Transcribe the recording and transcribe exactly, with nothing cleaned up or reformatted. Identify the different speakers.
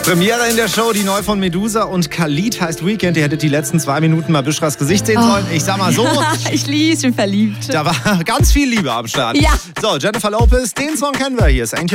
Speaker 1: Premiere in der Show, die neu von Medusa und Khalid heißt Weekend. Ihr hättet die letzten zwei Minuten mal Bishras Gesicht sehen sollen. Ich sag mal so.
Speaker 2: Ich liebe, ich bin verliebt.
Speaker 1: Da war ganz viel Liebe am Start.
Speaker 2: Ja.
Speaker 1: So, Jennifer Lopez, den Song kennen wir hier. Ist